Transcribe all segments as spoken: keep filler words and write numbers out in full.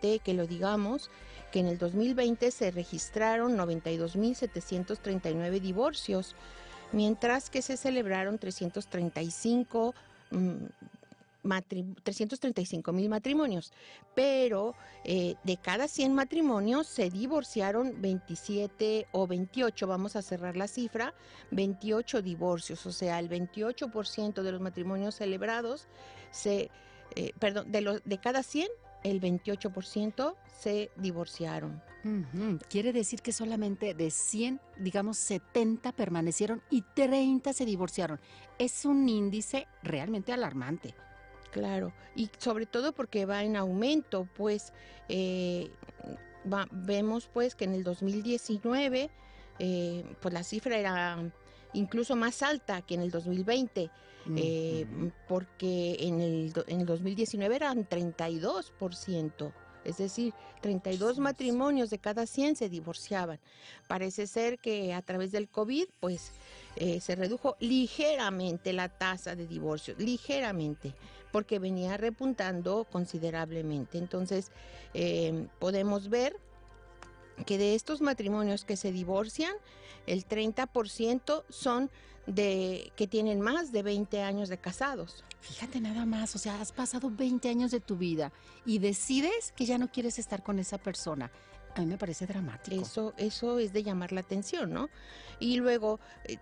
importante que lo digamos, que en el dos mil veinte se registraron noventa y dos mil setecientos treinta y nueve divorcios, mientras que se celebraron trescientos treinta y cinco mmm, trescientos treinta y cinco mil matrimonios, pero eh, de cada cien matrimonios se divorciaron veintisiete o veintiocho, vamos a cerrar la cifra, veintiocho divorcios, o sea, el veintiocho por ciento de los matrimonios celebrados, se, eh, perdón, de, los, de cada cien, el veintiocho por ciento se divorciaron. Uh-huh. Quiere decir que solamente de cien, digamos setenta permanecieron y treinta se divorciaron. Es un índice realmente alarmante. Claro, y sobre todo porque va en aumento, pues eh, va, vemos pues que en el dos mil diecinueve eh, pues la cifra era incluso más alta que en el dos mil veinte, uh-huh. eh, porque en el, en el dos mil diecinueve eran treinta y dos por ciento. Es decir, treinta y dos matrimonios de cada cien se divorciaban. Parece ser que a través del COVID, pues, eh, se redujo ligeramente la tasa de divorcios, ligeramente, porque venía repuntando considerablemente. Entonces, eh, podemos ver que de estos matrimonios que se divorcian, el treinta por ciento son de que tienen más de veinte años de casados. Fíjate nada más, o sea, has pasado veinte años de tu vida y decides que ya no quieres estar con esa persona. A mí me parece dramático. Eso, eso es de llamar la atención, ¿no? Y luego,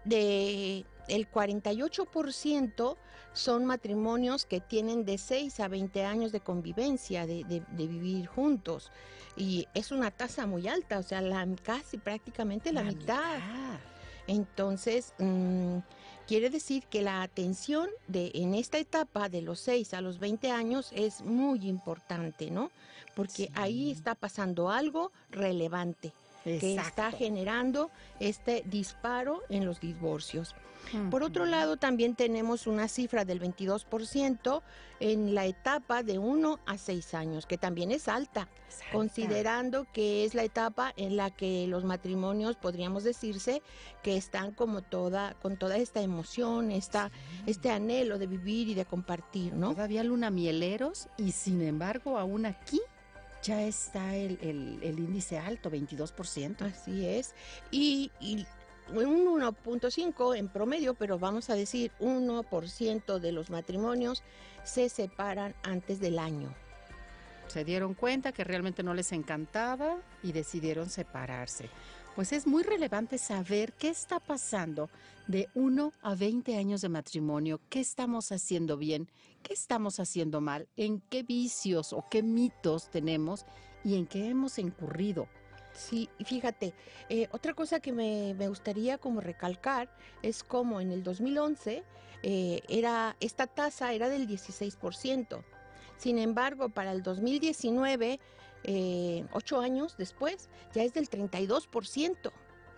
de el cuarenta y ocho por ciento son matrimonios que tienen de seis a veinte años de convivencia, de, de, de vivir juntos. Y es una tasa muy alta, o sea, la, casi prácticamente la, la mitad. mitad. Entonces, mmm, quiere decir que la atención de, en esta etapa de los seis a los veinte años es muy importante, ¿no? Porque sí. ahí está pasando algo relevante. Exacto. Que está generando este disparo en los divorcios. Uh-huh. Por otro lado, también tenemos una cifra del veintidós por ciento en la etapa de uno a seis años, que también es alta, es alta, considerando que es la etapa en la que los matrimonios, podríamos decirse, que están como toda, con toda esta emoción, esta, sí. este anhelo de vivir y de compartir, ¿no? Todavía luna mieleros y sin embargo aún aquí ya está el, el, el índice alto, veintidós por ciento. Así es. Y, y un uno punto cinco en promedio, pero vamos a decir uno por ciento de los matrimonios se separan antes del año. Se dieron cuenta que realmente no les encantaba y decidieron separarse. Pues es muy relevante saber qué está pasando de uno a veinte años de matrimonio, qué estamos haciendo bien, qué estamos haciendo mal, en qué vicios o qué mitos tenemos y en qué hemos incurrido. Sí, fíjate, eh, otra cosa que me, me gustaría como recalcar es como en el dos mil once eh, era, esta tasa era del dieciséis por ciento. Sin embargo, para el dos mil diecinueve, eh, ocho años después, ya es del treinta y dos por ciento.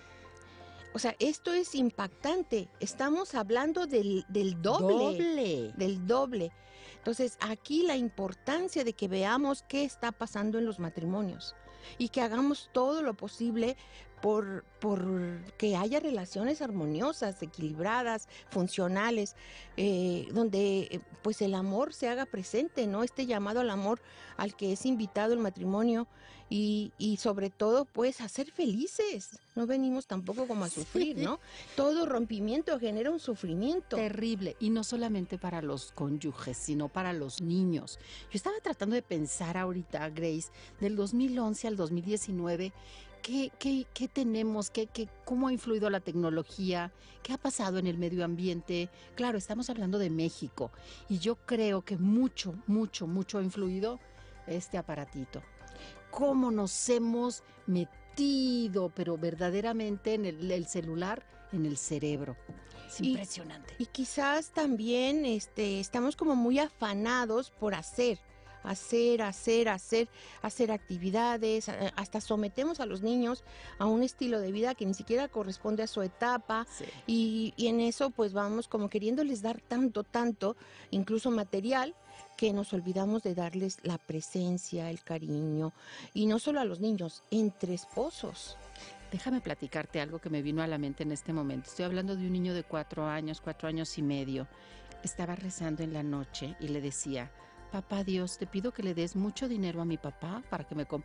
O sea, esto es impactante. Estamos hablando del, del doble, doble. Del doble. Entonces, aquí la importancia de que veamos qué está pasando en los matrimonios y que hagamos todo lo posible por, por que haya relaciones armoniosas, equilibradas, funcionales, eh, donde pues el amor se haga presente, ¿no? Este llamado al amor al que es invitado el matrimonio y, y sobre todo pues a ser felices. No venimos tampoco como a sufrir, ¿no? Todo rompimiento genera un sufrimiento. Terrible, y no solamente para los cónyuges, sino para los niños. Yo estaba tratando de pensar ahorita, Grace, del dos mil once al dos mil diecinueve, ¿qué, qué, qué tenemos? ¿Qué, qué, ¿Cómo ha influido la tecnología? ¿Qué ha pasado en el medio ambiente? Claro, estamos hablando de México, y yo creo que mucho, mucho, mucho ha influido este aparatito. ¿Cómo nos hemos metido, pero verdaderamente en el, el celular, en el cerebro? Es y, impresionante. Y quizás también este, estamos como muy afanados por hacer, hacer, hacer, hacer, hacer actividades, hasta sometemos a los niños a un estilo de vida que ni siquiera corresponde a su etapa, sí. y, y en eso pues vamos como queriéndoles dar tanto, tanto, incluso material, que nos olvidamos de darles la presencia, el cariño, y no solo a los niños, entre esposos. Déjame platicarte algo que me vino a la mente en este momento. Estoy hablando de un niño de cuatro años, cuatro años y medio. Estaba rezando en la noche y le decía: Papá Dios, te pido que le des mucho dinero a mi papá para que me compre